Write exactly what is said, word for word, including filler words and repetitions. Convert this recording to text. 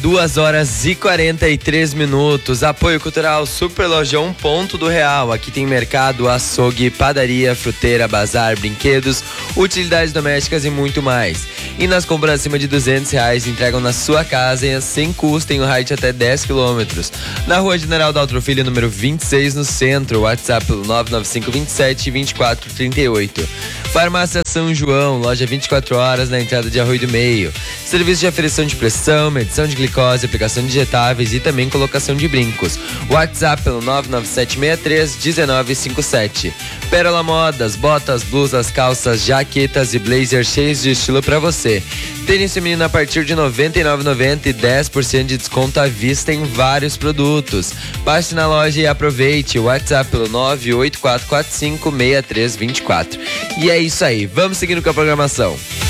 duas horas e quarenta e três minutos. Apoio cultural Super Lojão Ponto do Real. Aqui tem mercado, açougue, padaria, fruteira, bazar, brinquedos, utilidades domésticas e muito mais. E nas compras acima de duzentos reais entregam na sua casa e sem custo em um raio de até dez quilômetros. Na rua General Daltro Filho, número vinte e seis, no centro. WhatsApp pelo nove nove cinco vinte e sete vinte e quatro trinta e oito. Farmácia São João, loja vinte e quatro horas na entrada de Arroio do Meio. Serviço de aferição de pressão, medição de glicose, aplicação de injetáveis e também colocação de brincos. WhatsApp pelo nove nove sete seis três um nove cinco sete. Pérola Modas, botas, blusas, calças, jaquetas e blazers cheios de estilo pra você. Tênis feminino a partir de noventa e nove reais e noventa centavos e dez por cento de desconto à vista em vários produtos. Passe na loja e aproveite. WhatsApp pelo nove oito quatro quatro cinco seis três dois quatro. E é isso aí, vamos seguindo com a programação.